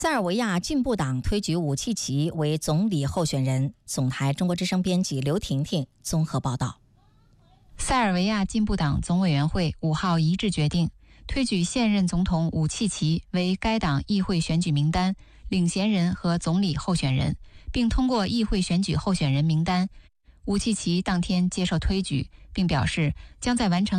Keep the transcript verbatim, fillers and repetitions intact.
塞尔维亚进步党推举武契奇为总理候选人。总台中国之声编辑刘婷婷综合报道。 塞尔维亚进步党总委员会五号一致决定，推举现任总统武契奇为该党议会选举名单领衔人和总理候选人，并通过议会选举候选人名单。武契奇当天接受推举，并表示将在完成